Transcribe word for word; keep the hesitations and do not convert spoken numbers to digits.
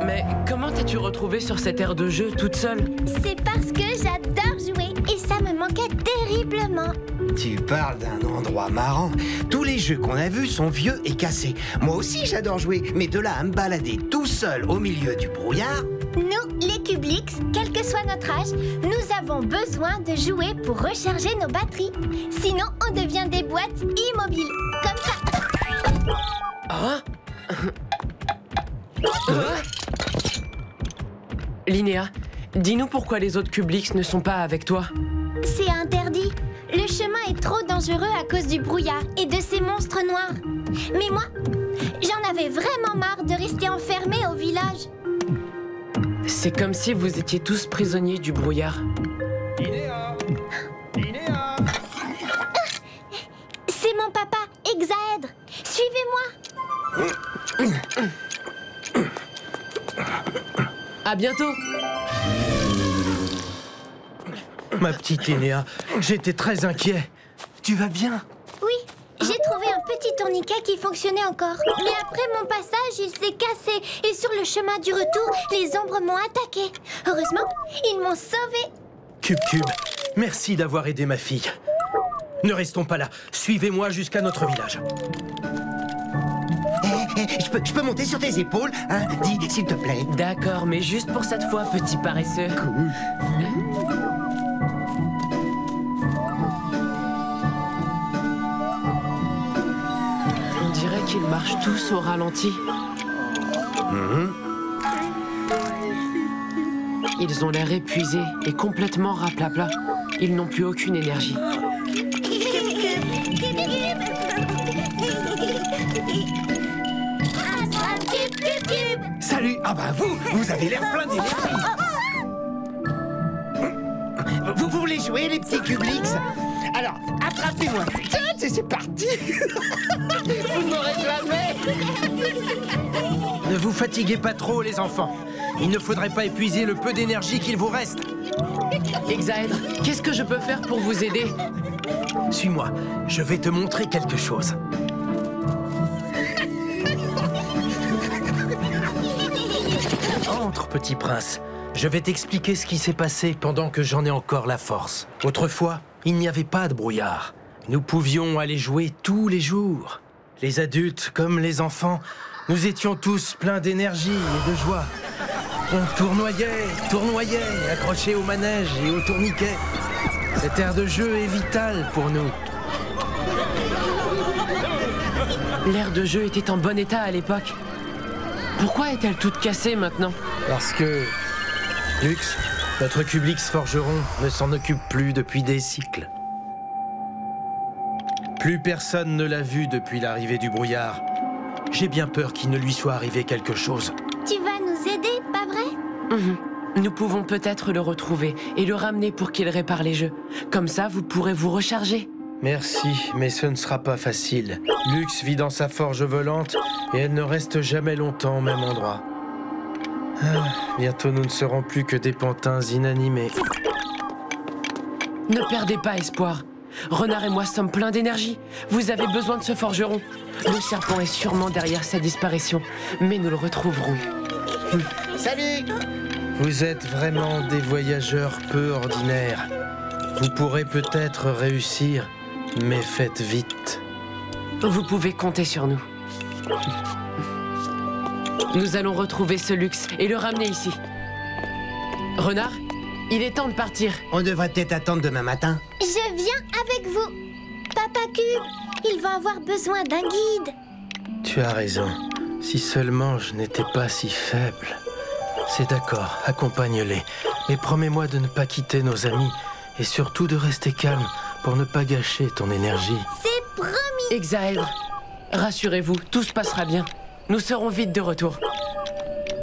Mais comment t'es-tu retrouvée sur cette aire de jeu toute seule? C'est parce que j'adore jouer et ça me manquait terriblement. Tu parles d'un endroit marrant. Tous les jeux qu'on a vus sont vieux et cassés. Moi aussi j'adore jouer, mais de là à me balader tout seul au milieu du brouillard... Nous, les Cublix, quel que soit notre âge, nous avons besoin de jouer pour recharger nos batteries. Sinon, on devient des boîtes immobiles, comme ça. Ah ah Linéa, dis-nous pourquoi les autres Cublix ne sont pas avec toi. C'est interdit. Le chemin est trop dangereux à cause du brouillard et de ces monstres noirs. Mais moi, j'en avais vraiment marre de rester enfermée au village. C'est comme si vous étiez tous prisonniers du brouillard. Linéa Linéa C'est mon papa, Exaèdre. Suivez-moi. À bientôt. Ma petite Linéa, j'étais très inquiet. Tu vas bien? Oui, j'ai trouvé un petit tourniquet qui fonctionnait encore. Mais après mon passage, il s'est cassé. Et sur le chemin du retour, les ombres m'ont attaqué. Heureusement, ils m'ont sauvée. Cube Cube, merci d'avoir aidé ma fille. Ne restons pas là. Suivez-moi jusqu'à notre village. Eh, eh, je peux, je peux monter sur tes épaules, hein? Dis, s'il te plaît. D'accord, mais juste pour cette fois, petit paresseux. Cool. On dirait qu'ils marchent tous au ralenti. Mmh. Ils ont l'air épuisés et complètement raplapla. Ils n'ont plus aucune énergie. Salut. Ah bah vous, vous avez l'air plein d'énergie. Vous, vous voulez jouer, les petits Cublix? Alors, attrapez-moi. C'est c'est parti. Vous m'aurez jamais. Ne vous fatiguez pas trop, les enfants. Il ne faudrait pas épuiser le peu d'énergie qu'il vous reste. Exaèdre, qu'est-ce que je peux faire pour vous aider? Suis-moi, je vais te montrer quelque chose. Entre, petit prince. Je vais t'expliquer ce qui s'est passé pendant que j'en ai encore la force. Autrefois, il n'y avait pas de brouillard. Nous pouvions aller jouer tous les jours. Les adultes comme les enfants, nous étions tous pleins d'énergie et de joie. On tournoyait, tournoyait, accrochés au manège et au tourniquet. Cette aire de jeu est vitale pour nous. L'aire de jeu était en bon état à l'époque. Pourquoi est-elle toute cassée maintenant? Parce que Lux, notre Cublix forgeron, ne s'en occupe plus depuis des cycles. Plus personne ne l'a vu depuis l'arrivée du brouillard. J'ai bien peur qu'il ne lui soit arrivé quelque chose. Tu vas nous aider, pas vrai? Mmh. Nous pouvons peut-être le retrouver et le ramener pour qu'il répare les jeux. Comme ça, vous pourrez vous recharger. Merci, mais ce ne sera pas facile. Lux vit dans sa forge volante et elle ne reste jamais longtemps au même endroit. Ah, bientôt nous ne serons plus que des pantins inanimés. Ne perdez pas espoir. Renard et moi sommes pleins d'énergie. Vous avez besoin de ce forgeron. Le serpent est sûrement derrière sa disparition, mais nous le retrouverons. Salut. Vous êtes vraiment des voyageurs peu ordinaires. Vous pourrez peut-être réussir, mais faites vite. Vous pouvez compter sur nous. Nous allons retrouver ce luxe et le ramener ici. Renard, il est temps de partir. On devrait peut-être attendre demain matin. Je viens avec vous. Papa Cube, il va avoir besoin d'un guide. Tu as raison. Si seulement je n'étais pas si faible. C'est d'accord, accompagne-les. Mais promets-moi de ne pas quitter nos amis et surtout de rester calme pour ne pas gâcher ton énergie. C'est promis. Exaèdre, rassurez-vous, tout se passera bien. Nous serons vite de retour.